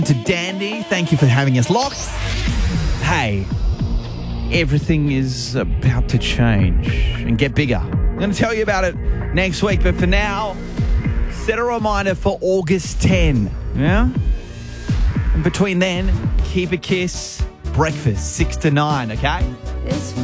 To Dandy, thank you for having us locked. Hey, everything is about to change and get bigger. I'm going to tell you about it next week, but for now, set a reminder for August 10. Yeah? And between then, keep a kiss, breakfast 6 to 9, okay?